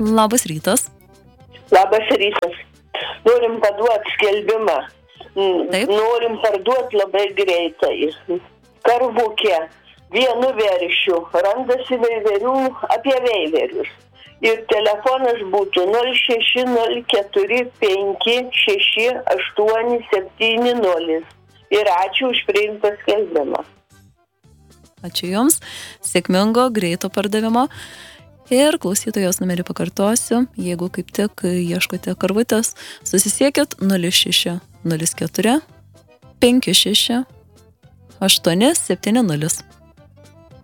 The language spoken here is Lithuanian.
Labas rytas. Labas rytas. Norim paduoti skelbimą. Taip. Norim parduoti labai greitai. Karvukė, vienu veršiu, randasi veiverių apie veiverius. Ir telefonas būtų 0604566870. Ir ačiū už priimtą skelbimą. Ačiū Jums. Sėkmingo, greito pardavimo. Ir klausytojos numerį pakartosiu. Jeigu kaip tik ieškote karvutės, susisiekit 0604 56 870.